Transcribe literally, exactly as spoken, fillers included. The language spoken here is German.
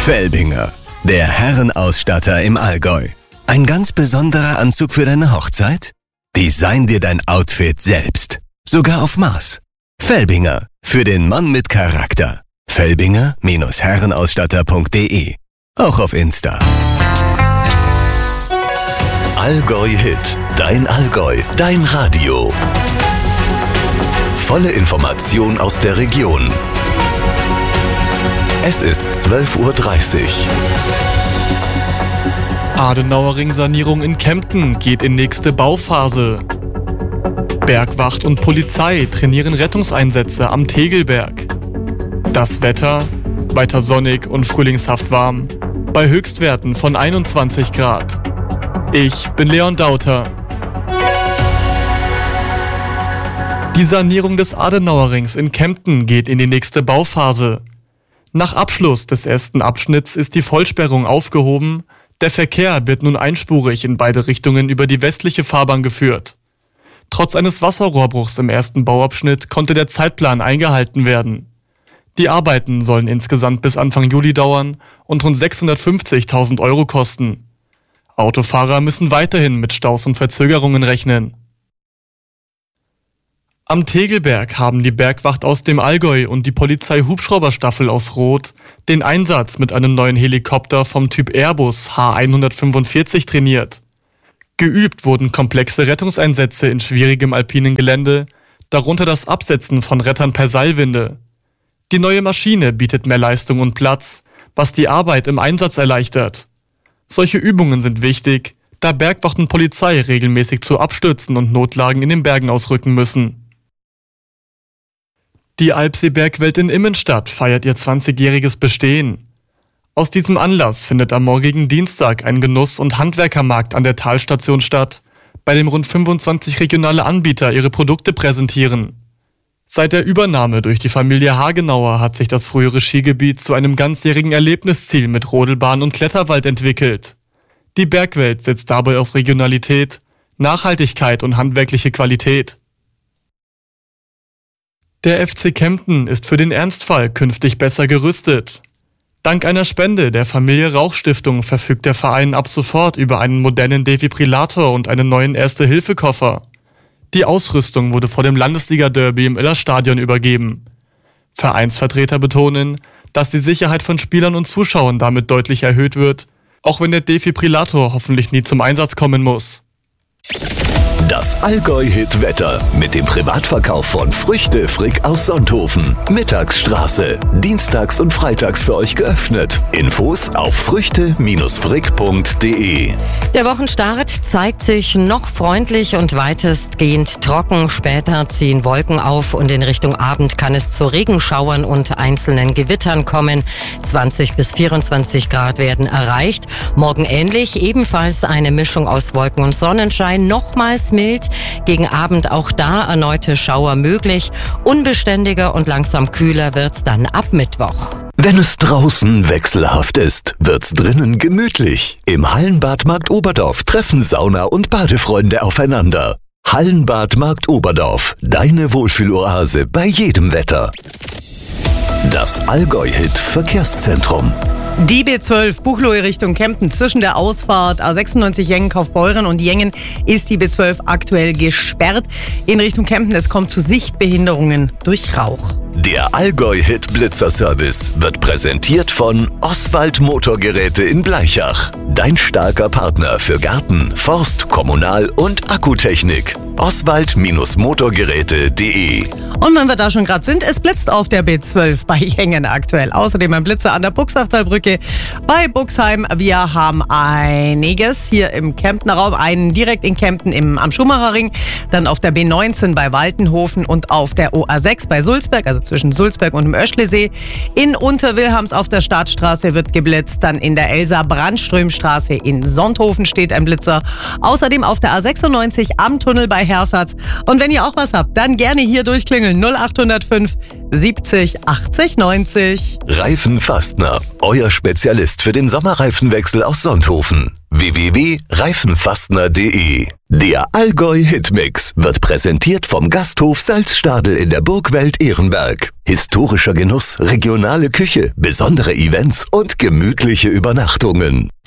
Felbinger, der Herrenausstatter im Allgäu. Ein ganz besonderer Anzug für deine Hochzeit? Design dir dein Outfit selbst. Sogar auf Maß. Felbinger, für den Mann mit Charakter. Felbinger Herrenausstatter punkt de. Auch auf Insta. Allgäu Hit. Dein Allgäu. Dein Radio. Volle Information aus der Region. Es ist zwölf Uhr dreißig. Adenauerring-Sanierung in Kempten geht in nächste Bauphase. Bergwacht und Polizei trainieren Rettungseinsätze am Tegelberg. Das Wetter, weiter sonnig und frühlingshaft warm, bei Höchstwerten von einundzwanzig Grad. Ich bin Leon Dauter. Die Sanierung des Adenauerrings in Kempten geht in die nächste Bauphase. Nach Abschluss des ersten Abschnitts ist die Vollsperrung aufgehoben. Der Verkehr wird nun einspurig in beide Richtungen über die westliche Fahrbahn geführt. Trotz eines Wasserrohrbruchs im ersten Bauabschnitt konnte der Zeitplan eingehalten werden. Die Arbeiten sollen insgesamt bis Anfang Juli dauern und rund sechshundertfünfzigtausend Euro kosten. Autofahrer müssen weiterhin mit Staus und Verzögerungen rechnen. Am Tegelberg haben die Bergwacht aus dem Allgäu und die Polizei-Hubschrauberstaffel aus Roth den Einsatz mit einem neuen Helikopter vom Typ Airbus H hundertfünfundvierzig trainiert. Geübt wurden komplexe Rettungseinsätze in schwierigem alpinen Gelände, darunter das Absetzen von Rettern per Seilwinde. Die neue Maschine bietet mehr Leistung und Platz, was die Arbeit im Einsatz erleichtert. Solche Übungen sind wichtig, da Bergwacht und Polizei regelmäßig zu Abstürzen und Notlagen in den Bergen ausrücken müssen. Die Alpseebergwelt in Immenstadt feiert ihr zwanzigjähriges Bestehen. Aus diesem Anlass findet am morgigen Dienstag ein Genuss- und Handwerkermarkt an der Talstation statt, bei dem rund fünfundzwanzig regionale Anbieter ihre Produkte präsentieren. Seit der Übernahme durch die Familie Hagenauer hat sich das frühere Skigebiet zu einem ganzjährigen Erlebnisziel mit Rodelbahn und Kletterwald entwickelt. Die Bergwelt setzt dabei auf Regionalität, Nachhaltigkeit und handwerkliche Qualität. Der F C Kempten ist für den Ernstfall künftig besser gerüstet. Dank einer Spende der Familie Rauch-Stiftung verfügt der Verein ab sofort über einen modernen Defibrillator und einen neuen Erste-Hilfe-Koffer. Die Ausrüstung wurde vor dem Landessieger-Derby im Illerstadion übergeben. Vereinsvertreter betonen, dass die Sicherheit von Spielern und Zuschauern damit deutlich erhöht wird, auch wenn der Defibrillator hoffentlich nie zum Einsatz kommen muss. Das Allgäu-Hit-Wetter mit dem Privatverkauf von Früchte Frick aus Sonthofen. Mittagsstraße. Dienstags und freitags für euch geöffnet. Infos auf früchte Frick punkt de. Der Wochenstart zeigt sich noch freundlich und weitestgehend trocken. Später ziehen Wolken auf und in Richtung Abend kann es zu Regenschauern und einzelnen Gewittern kommen. zwanzig bis vierundzwanzig Grad werden erreicht. Morgen ähnlich, ebenfalls eine Mischung aus Wolken und Sonnenschein. Nochmals mild, gegen Abend auch da erneute Schauer möglich. Unbeständiger und langsam kühler wird's dann ab Mittwoch. Wenn es draußen wechselhaft ist, wird's drinnen gemütlich. Im Hallenbad Markt Oberdorf treffen Sauna- und Badefreunde aufeinander. Hallenbad Markt Oberdorf, deine Wohlfühloase bei jedem Wetter. Das Allgäu-Hit Verkehrszentrum. Die B zwölf Buchloe Richtung Kempten zwischen der Ausfahrt A sechsundneunzig Jengen Kaufbeuren und Jengen ist die B zwölf aktuell gesperrt. In Richtung Kempten, es kommt zu Sichtbehinderungen durch Rauch. Der Allgäu-Hit Blitzer-Service wird präsentiert von Oswald Motorgeräte in Bleichach. Dein starker Partner für Garten, Forst, Kommunal- und Akkutechnik. Oswald Motorgeräte punkt de. Und wenn wir da schon gerade sind, es blitzt auf der B zwölf bei Jengen aktuell. Außerdem ein Blitzer an der Buchsachtalbrücke bei Buxheim. Wir haben einiges hier im Kemptener Raum. Einen direkt in Kempten im, am Schumacherring. Dann auf der B neunzehn bei Waltenhofen und auf der O A sechs bei Sulzberg, also zwischen Sulzberg und dem Öschlesee. In Unterwilhelms auf der Stadtstraße wird geblitzt. Dann in der Elsa-Brandström-Straße in Sonthofen steht ein Blitzer. Außerdem auf der A sechsundneunzig am Tunnel bei Herferts. Und wenn ihr auch was habt, dann gerne hier durchklingeln. null acht null fünf siebzig achtzig neunzig. Reifenfastner, euer Spezialist für den Sommerreifenwechsel aus Sonthofen. w w w punkt reifenfastner punkt de. Der Allgäu Hitmix wird präsentiert vom Gasthof Salzstadel in der Burgwelt Ehrenberg. Historischer Genuss, regionale Küche, besondere Events und gemütliche Übernachtungen.